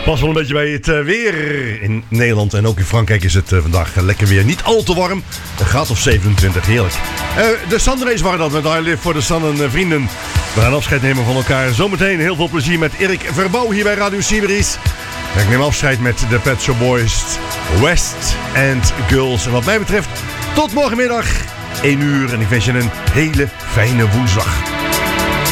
Pas wel een beetje bij het weer in Nederland en ook in Frankrijk is het vandaag lekker weer. Niet al te warm, een graad of 27, heerlijk. De Sunrays waren dat met I Live for the Sun en vrienden. We gaan afscheid nemen van elkaar. Zometeen heel veel plezier met Erik Verbouw hier bij Radio Siberisch. Ik neem afscheid met de Pet Shop Boys, West End Girls. En wat mij betreft, tot morgenmiddag 1 uur. En ik wens je een hele fijne woensdag.